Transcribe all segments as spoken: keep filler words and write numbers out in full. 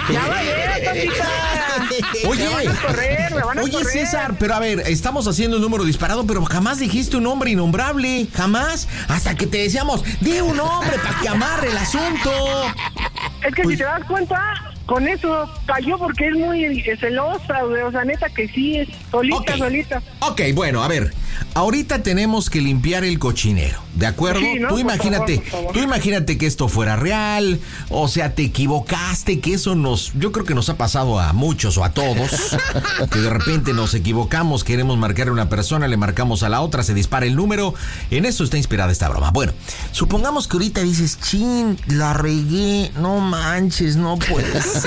Ya vaya, Pampita. Oye, me van a correr, me van a oye correr. César, pero a ver, estamos haciendo un número disparado, pero jamás dijiste un nombre innombrable, jamás, hasta que te decíamos, di un nombre para que amarre el asunto. Es que Pues- si te das cuenta, con eso cayó porque es muy celosa, güey. O sea, neta que sí, es solita, Ok. solita. Ok, bueno, a ver, ahorita tenemos que limpiar el cochinero, ¿de acuerdo? Sí, ¿no? Tú Por imagínate, favor, por favor. tú imagínate que esto fuera real, o sea, te equivocaste, que eso nos, yo creo que nos ha pasado a muchos o a todos, que de repente nos equivocamos, queremos marcar a una persona, le marcamos a la otra, se dispara el número, en eso está inspirada esta broma. Bueno, supongamos que ahorita dices, chin, la regué, no manches, no puede ser.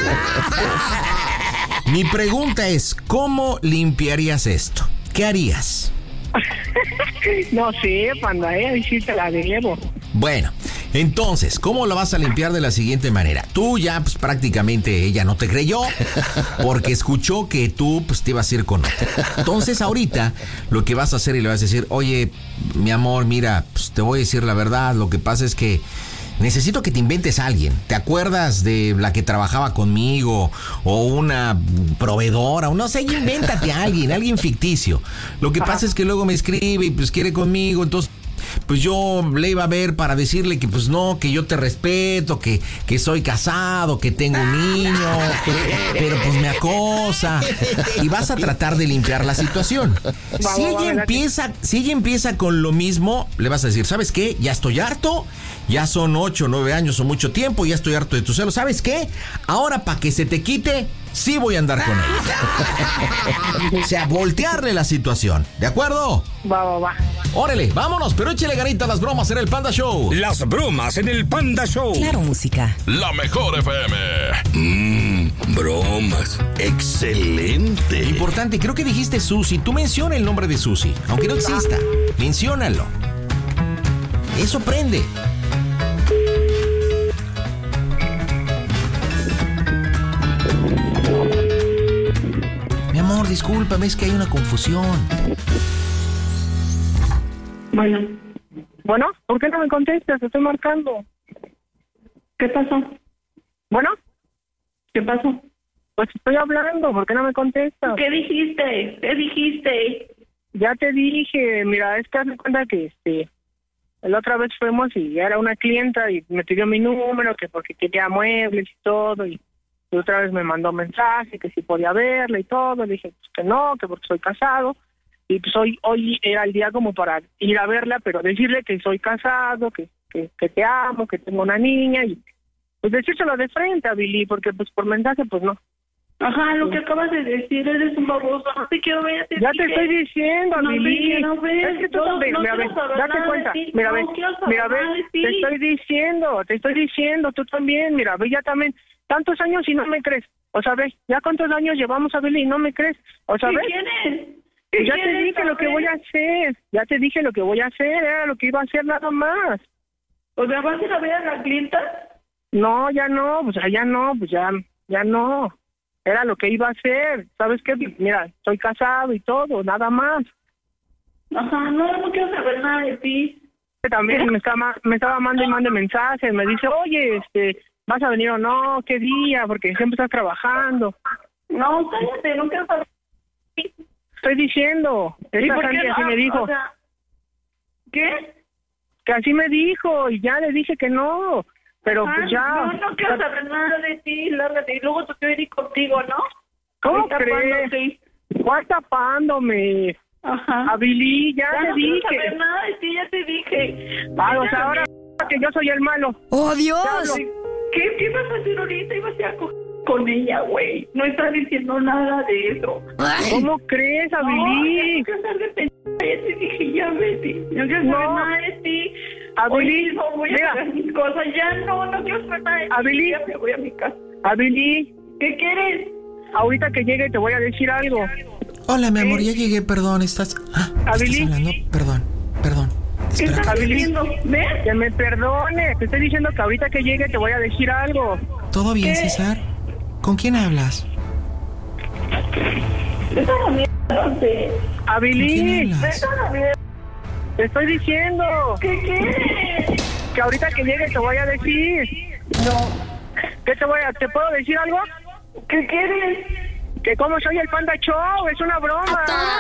Mi pregunta es, ¿cómo limpiarías esto? ¿Qué harías? No sé, panda, eh, ahí sí te la debo. Bueno, entonces, ¿cómo lo vas a limpiar de la siguiente manera? Tú ya, pues prácticamente ella no te creyó porque escuchó que tú, pues te ibas a ir con otro. Entonces, ahorita, lo que vas a hacer y le vas a decir, oye, mi amor, mira, pues te voy a decir la verdad, lo que pasa es que necesito que te inventes a alguien. ¿Te acuerdas de la que trabajaba conmigo? O una proveedora, o no sé, invéntate a alguien, alguien ficticio. Lo que pasa es que luego me escribe y pues quiere conmigo, entonces pues yo le iba a ver para decirle que pues no, que yo te respeto, que, que soy casado, que tengo un niño, pero pues me acosa. Y vas a tratar de limpiar la situación. Si ella empieza, si ella empieza con lo mismo, le vas a decir, ¿sabes qué? Ya estoy harto, ya son ocho, nueve años o mucho tiempo, ya estoy harto de tu celo. ¿Sabes qué? Ahora para que se te quite, sí voy a andar con ella. O sea, voltearle la situación, ¿de acuerdo? Va, va, va. Órale, vámonos, pero échale ganita a las bromas en el Panda Show. Las bromas en el Panda Show. Claro, música. La mejor F M. Mmm, bromas. Excelente. Importante, creo que dijiste Susi. Tú menciona el nombre de Susi, aunque no exista. Menciónalo. Eso prende. Mi amor, discúlpame, es que hay una confusión. Bueno, Bueno, ¿por qué no me contestas? Te estoy marcando. ¿qué pasó? Bueno, ¿Qué pasó? pues estoy hablando, ¿por qué no me contestas? ¿Qué dijiste? ¿Qué dijiste? Ya te dije, mira, es que haz de cuenta que este, la otra vez fuimos y era una clienta y me pidió mi número, que porque quería muebles y todo, y otra vez me mandó mensaje que si podía verla y todo. Le dije pues que no, que porque soy casado, y pues hoy, hoy era el día como para ir a verla, pero decirle que soy casado, que, que, que te amo, que tengo una niña, y pues decírselo de frente a Billy, porque pues por mensaje pues no. Ajá, lo que acabas de decir, eres un baboso, no te quiero ver. Ya te estoy diciendo, No te Billy. quiero ver, Es que tú no- también, no mira, quiero ve, saber date nada de cuenta, ti, mira, no ve, quiero saber mira, nada ve, de ti. te estoy diciendo, te estoy diciendo, tú también, mira, ve, ya también, tantos años y no me crees, o sea, ve, ya cuántos años llevamos a Billy y no me crees, o sea, ¿Qué ve, quieres? ¿Qué ya te quieres dije lo que saber? voy a hacer, ya te dije lo que voy a hacer, era lo que iba a hacer nada más. O sea, ¿vas a ir a ver a la clienta? No, ya no, pues ya no, pues ya, ya no. Era lo que iba a hacer. ¿Sabes qué? Mira, estoy casado y todo, nada más. Ajá, no, no quiero saber nada de ti. También me estaba, me estaba mandando y mande mensajes. Me dice, oye, este, ¿vas a venir o no? ¿Qué día? Porque siempre estás trabajando. No, cállate, no quiero saber. Estoy diciendo. ¿Y Esta por qué Sandy no? así me dijo. O sea, ¿qué? Que así me dijo y ya le dije que no. Pero Ajá, pues ya. No, no quiero saber nada de ti, lárgate. Y luego tú quiero ir contigo, ¿no? ¿Cómo Ahorita crees? tapándote. ¿Cuál tapándome? Ajá. A Billy, ya, Ya te no quiero dije. saber nada de ti, ya te dije. Ah, o Ya, sea, ahora que yo soy el malo. ¡Oh, Dios! ¿Qué, ¿Qué vas a hacer ahorita? Ibas a ir a coger con ella, güey. No estás diciendo nada de eso. ¿Cómo crees, a No, Billy? ya no quiero saber de ti. Ya te dije, ya, Betty. No quiero saber No. nada de ti. A Hoy Billy, mismo voy a mira. hacer mis cosas. Ya no, no quiero saber nada de ti. A Billy. Ya me voy a mi casa. A Billy, ¿Qué quieres? ahorita que llegue te voy a decir algo. Hola, mi amor, ya llegué, perdón, estás... Ah, ¿estás Abilí. hablando? Perdón, perdón. ¿Qué Espera. estás Billy. diciendo? ¿Ves? Que me perdone. Te estoy diciendo que ahorita que llegue te voy a decir algo. ¿Todo bien, ¿Qué? César? ¿Con quién hablas? Vete a la mierda, no sé. A ¿Con Billy, quién hablas? Vete a la mierda. te estoy diciendo ¿Qué quieres? que ahorita que llegue te voy a decir. No. ¿Qué te voy a, te puedo decir algo? ¿Qué quieres? Que como soy el Panda Show, es una broma. ¡A toda